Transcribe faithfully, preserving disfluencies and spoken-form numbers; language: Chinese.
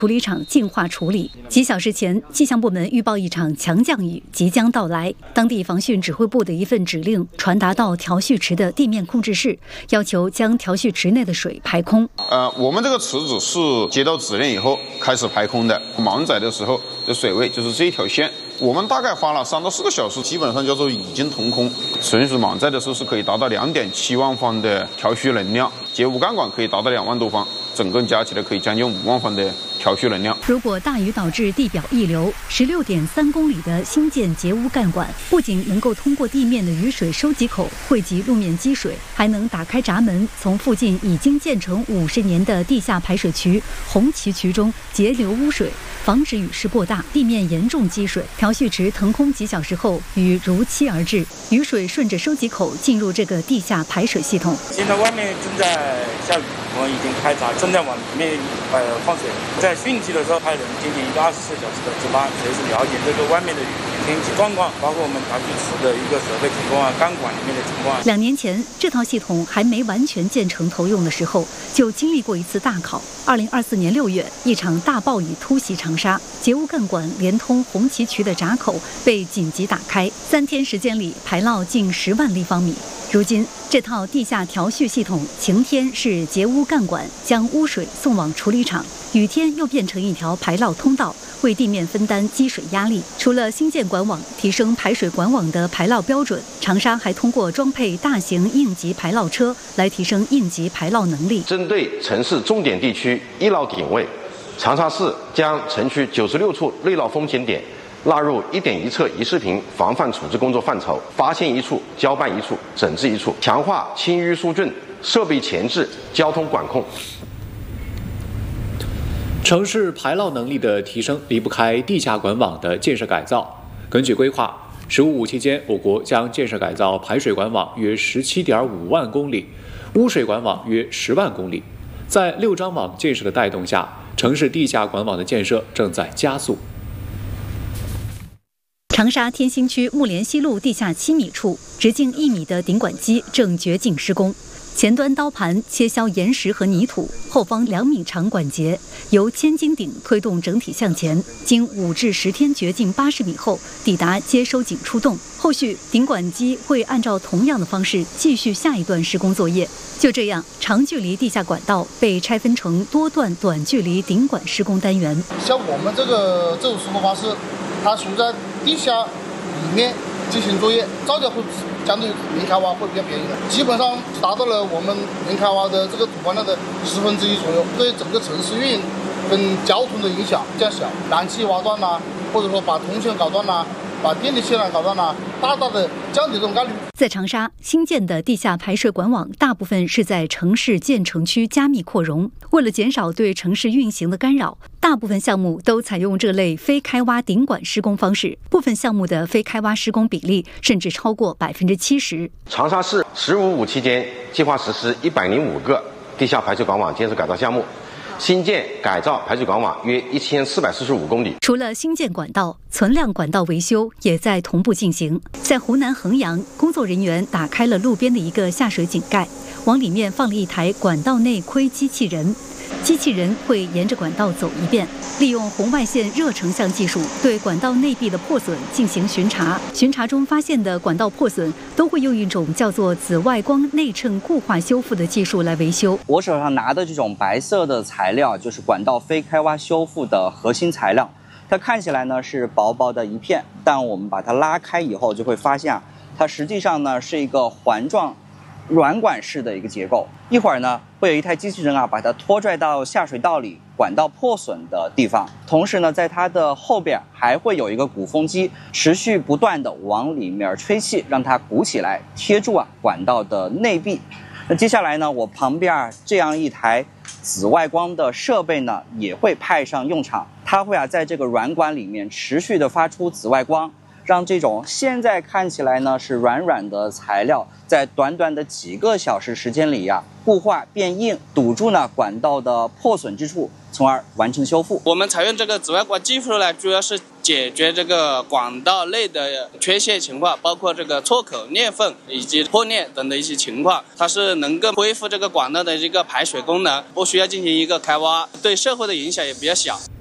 处理厂净化处理。几小时前，气象部门预报一场强降雨即将到来，当地防汛指挥部的一份指令传达到调蓄池的地面控制室，要求将调蓄池内的水排空。 呃，我们这个池子是接到指令以后开始排空的，满载的时候的水位就是这一条线。我们大概花了三到四个小时，基本上叫做已经通空。纯水满载的时候是可以达到两点七万方的调蓄能量，节污干管可以达到两万多方，整个加起来可以将近五万方的调蓄能量。 如果大雨导致地表溢流，十六点三公里的新建节污干管不仅能够通过地面的雨水收集口汇集路面积水，还能打开闸门，从附近已经建成五十年的地下排水渠红旗渠中截流污水，防止雨势过大，地面严重积水。调蓄池腾空几小时后，雨如期而至，雨水顺着收集口进入这个地下排水系统。 现在外面正在下雨，我们已经开闸，正在往里面呃放水。在汛期的时候，派人进行一个二十四小时的值班，随时了解这个外面的天气状况，包括我们调蓄池的一个设备情况啊，干管里面的情况。 两年前，这套系统还没完全建成投用的时候，就经历过一次大考。二零二四年六月，一场大暴雨突袭长沙，节污干管连通红旗渠的闸口被紧急打开，三天时间里排涝近十万立方米。如今，这套地下调蓄系统，晴天是节污干管将污水送往处理厂，雨天又变成一条排涝通道，为地面分担积水压力。除了新建管网，提升排水管网的排涝标准，长沙还通过装配大型应急排涝车来提升应急排涝能力。 针对城市重点地区易涝点位，长沙市将城区九十六处内涝风险点纳入一点一测一视频防范处置工作范畴，发现一处交办一处，整治一处，强化清淤疏浚、设备前置、交通管控。 城市排涝能力的提升离不开地下管网的建设改造。根据规划，十五五期间，我国将建设改造排水管网约十七点五万公里，污水管网约十万公里。在六张网建设的带动下，城市地下管网的建设正在加速。 长沙天心区木莲西路地下七米处，直径一米的顶管机正掘进施工。前端刀盘切削岩石和泥土，后方两米长管节由千斤顶推动整体向前，经五至十天掘进八十米后，抵达接收井出洞。后续顶管机会按照同样的方式继续下一段施工作业。就这样，长距离地下管道被拆分成多段短距离顶管施工单元。 像我们这个这种施工方式，它属于在地下里面进行作业，造价会相对于零开挖会比较便宜的，基本上达到了我们零开挖的这个土方量的十分之一左右，对整个城市运营跟交通的影响比较小。燃气挖断啦，或者说把铜线搞断啦，把电力线缆搞断啦，大大的降低这种概率。 在长沙新建的地下排水管网，大部分是在城市建成区加密扩容。为了减少对城市运行的干扰，大部分项目都采用这类非开挖顶管施工方式，部分项目的非开挖施工比例甚至超过百分之七十。 长沙市“十五五”期间计划实施一百零五个地下排水管网建设改造项目。新建改造排水管网约一千四百四十五公里。 除了新建管道，存量管道维修也在同步进行。在湖南衡阳，工作人员打开了路边的一个下水井盖，往里面放了一台管道内窥机器人。机器人会沿着管道走一遍，利用红外线热成像技术对管道内壁的破损进行巡查。巡查中发现的管道破损都会用一种叫做紫外光内衬固化修复的技术来维修。 我手上拿的这种白色的材料就是管道非开挖修复的核心材料，它看起来呢是薄薄的一片，但我们把它拉开以后就会发现，它实际上呢是一个环状软管式的一个结构。一会儿呢会有一台机器人啊把它拖拽到下水道里管道破损的地方，同时呢在它的后边还会有一个鼓风机，持续不断的往里面吹气，让它鼓起来贴住啊管道的内壁。那接下来呢我旁边这样一台紫外光的设备呢也会派上用场，它会啊在这个软管里面持续的发出紫外光， 让这种现在看起来呢是软软的材料，在短短的几个小时时间里呀、啊，固化变硬，堵住呢管道的破损之处，从而完成修复。 我们采用这个紫外光技术呢，主要是解决这个管道内的缺陷情况，包括这个错口、裂缝以及破裂等的一些情况。它是能够恢复这个管道的一个排水功能，不需要进行一个开挖，对社会的影响也比较小。